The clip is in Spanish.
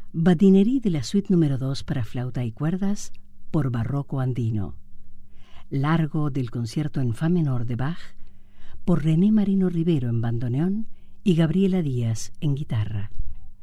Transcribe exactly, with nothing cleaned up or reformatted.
Badinerie de la suite número dos para flauta y cuerdas por Barroco Andino. Largo del concierto en fa menor de Bach por René Marino Rivero en bandoneón y Gabriela Díaz en guitarra.